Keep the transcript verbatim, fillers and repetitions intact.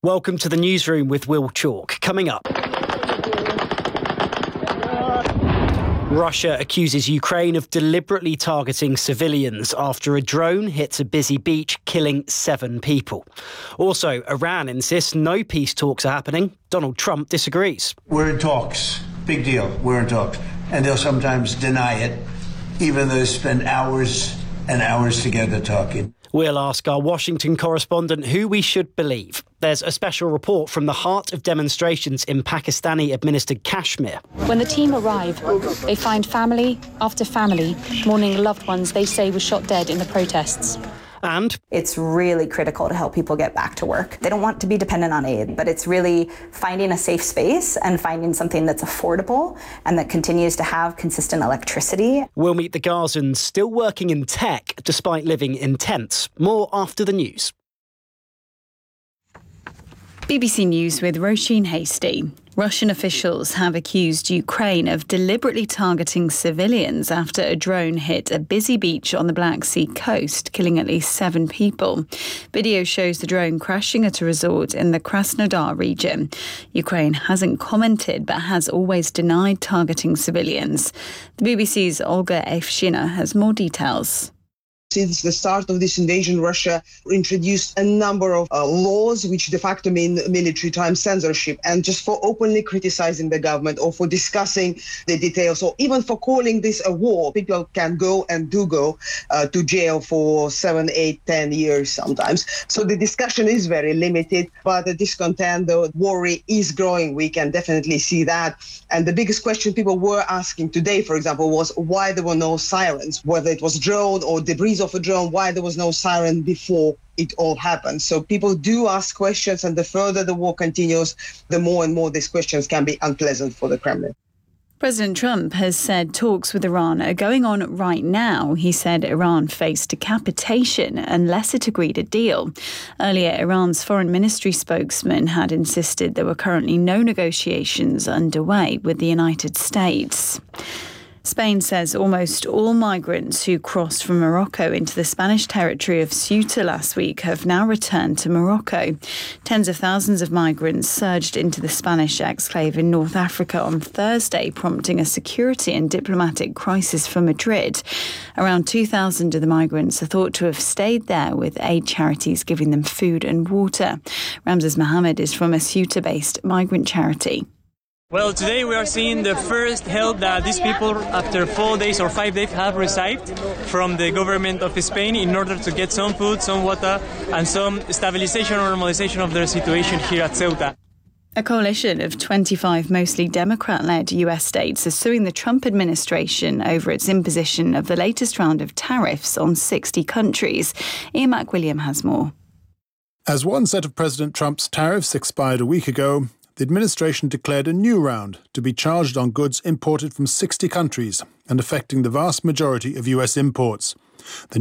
Welcome to the newsroom with Will Chalk. Coming up, Russia accuses Ukraine of deliberately targeting civilians after a drone hits a busy beach, killing seven people. Also, Iran insists no peace talks are happening. Donald Trump disagrees. We're in talks. Big deal. We're in talks. And they'll sometimes deny it, even though they spend hours and hours together talking. We'll ask our Washington correspondent who we should believe. There's a special report from the heart of demonstrations in Pakistani-administered Kashmir. When the team arrive, they find family after family mourning loved ones they say were shot dead in the protests. And it's really critical to help people get back to work. They don't want to be dependent on aid, but it's really finding a safe space and finding something that's affordable and that continues to have consistent electricity. We'll meet the Gazans still working in tech despite living in tents. More after the news. B B C News with Roisin Hasty. Russian officials have accused Ukraine of deliberately targeting civilians after a drone hit a busy beach on the Black Sea coast, killing at least seven people. Video shows the drone crashing at a resort in the Krasnodar region. Ukraine hasn't commented but has always denied targeting civilians. The B B C's Olga Evshina has more details. Since the start of this invasion, Russia introduced a number of uh, laws which de facto mean military time censorship, and just for openly criticizing the government or for discussing the details or even for calling this a war, people can go and do go uh, to jail for seven, eight, ten years sometimes. So the discussion is very limited, but the discontent, the worry is growing. We can definitely see that. And the biggest question people were asking today, for example, was why there were no sirens, whether it was drone or debris of a drone, why there was no siren before it all happened. So people do ask questions, and the further the war continues, the more and more these questions can be unpleasant for the Kremlin. President Trump has said talks with Iran are going on right now. He said Iran faced decapitation unless it agreed a deal. Earlier, Iran's foreign ministry spokesman had insisted there were currently no negotiations underway with the United States. Spain says almost all migrants who crossed from Morocco into the Spanish territory of Ceuta last week have now returned to Morocco. Tens of thousands of migrants surged into the Spanish exclave in North Africa on Thursday, prompting a security and diplomatic crisis for Madrid. Around two thousand of the migrants are thought to have stayed there, with aid charities giving them food and water. Ramses Mohammed is from a Ceuta-based migrant charity. Well, today we are seeing the first help that these people, after four days or five days, have received from the government of Spain in order to get some food, some water, and some stabilization or normalization of their situation here at Ceuta. A coalition of twenty-five mostly Democrat-led U S states are suing the Trump administration over its imposition of the latest round of tariffs on sixty countries. Ian McWilliam has more. As one set of President Trump's tariffs expired a week ago, the administration declared a new round to be charged on goods imported from sixty countries and affecting the vast majority of U S imports. The